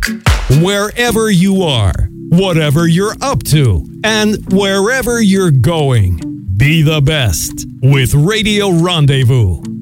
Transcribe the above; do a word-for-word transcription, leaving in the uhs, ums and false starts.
Wherever you are, whatever you're up to, and wherever you're going, be the best with Radio Rendezvous.